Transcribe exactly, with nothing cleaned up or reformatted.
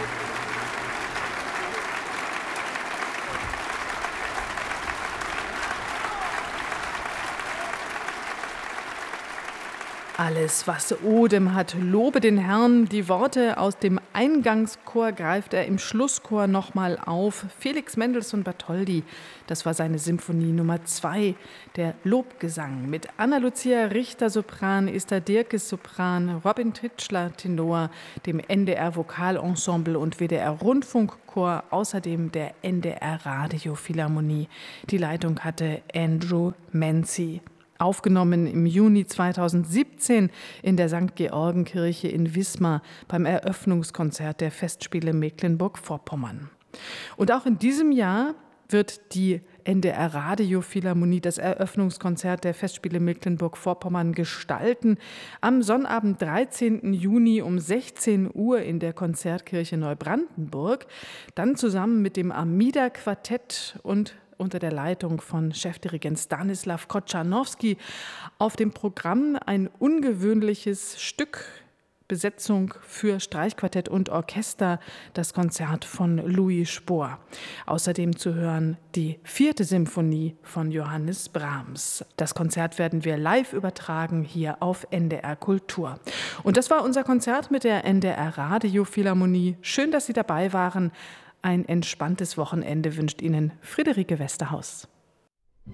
Alles, was Odem hat, lobe den Herrn. Die Worte aus dem Eingangschor greift er im Schlusschor nochmal auf. Felix Mendelssohn Bartholdy, das war seine Symphonie Nummer zwei, der Lobgesang mit Anna-Lucia Richter Sopran, Esther Dierkes Sopran, Robin Tritschler Tenor, dem N D R Vokalensemble und W D R Rundfunkchor, außerdem der N D R Radiophilharmonie. Die Leitung hatte Andrew Mancy. Aufgenommen im Juni zweitausendsiebzehn in der Sankt Georgenkirche in Wismar beim Eröffnungskonzert der Festspiele Mecklenburg-Vorpommern. Und auch in diesem Jahr wird die N D R Radiophilharmonie das Eröffnungskonzert der Festspiele Mecklenburg-Vorpommern gestalten. Am Sonnabend, dreizehnten Juni um sechzehn Uhr in der Konzertkirche Neubrandenburg. Dann zusammen mit dem Amida-Quartett und unter der Leitung von Chefdirigent Stanislaw Kotschanowski auf dem Programm ein ungewöhnliches Stück, Besetzung für Streichquartett und Orchester, das Konzert von Louis Spohr. Außerdem zu hören die vierte Symphonie von Johannes Brahms. Das Konzert werden wir live übertragen hier auf N D R Kultur. Und das war unser Konzert mit der N D R Radiophilharmonie. Schön, dass Sie dabei waren. Ein entspanntes Wochenende wünscht Ihnen Friederike Westerhaus.